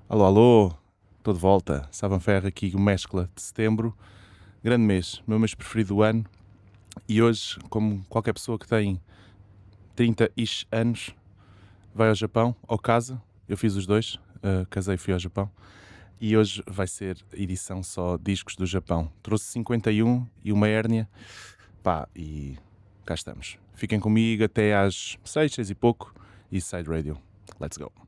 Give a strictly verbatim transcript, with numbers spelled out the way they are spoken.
Alô, alô, estou de volta. Saban Ferro aqui, o Mescla de setembro. Grande mês, meu mês preferido do ano. E hoje, como qualquer pessoa que tem trinta-ish anos, vai ao Japão, ou casa. Eu fiz os dois, uh, casei e fui ao Japão. E hoje vai ser edição só discos do Japão. Trouxe cinquenta e um e uma hérnia. Pá, e cá estamos. Fiquem comigo até às seis, seis e pouco. E Side Radio. Let's go.